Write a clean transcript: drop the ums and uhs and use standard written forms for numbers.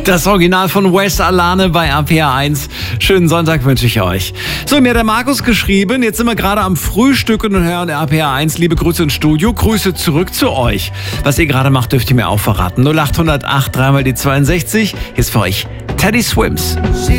Das Original von Wes Alane bei RPR1. Schönen Sonntag wünsche ich euch. So, mir hat der Markus geschrieben, jetzt sind wir gerade am Frühstücken und hören RPR1. Liebe Grüße ins Studio, Grüße zurück zu euch. Was ihr gerade macht, dürft ihr mir auch verraten. 0808 3 mal die 62. Hier ist für euch Teddy Swims.